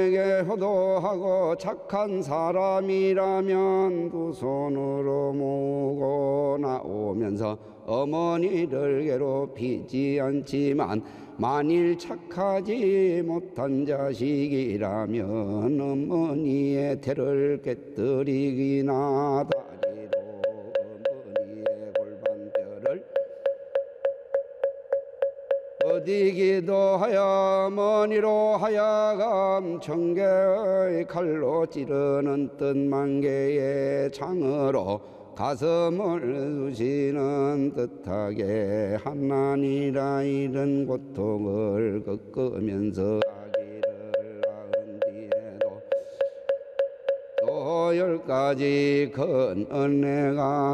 에게 효도하고 착한 사람이라면 두 손으로 모으고 나오면서 어머니를 괴롭히지 않지만 만일 착하지 못한 자식이라면 어머니의 태를 깨뜨리기나 다리로 어머니의 골반뼈를 어디기도 하여 어머니로 하여금 천개의 칼로 찌르는 뜻만개의 창으로 가슴을 쑤시는 듯하게 하나니라 이런 고통을 겪으면서 아기를 낳은 뒤에도 또 10가지 큰 은혜가